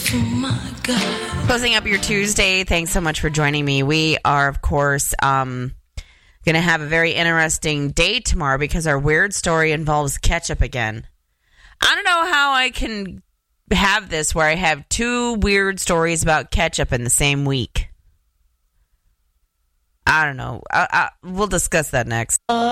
Closing up your Tuesday, thanks so much for joining me. We are, of course, going to have a very interesting day tomorrow because our weird story involves ketchup again. I don't know how I can have this where I have two weird stories about ketchup in the same week. I don't know. We'll discuss that next.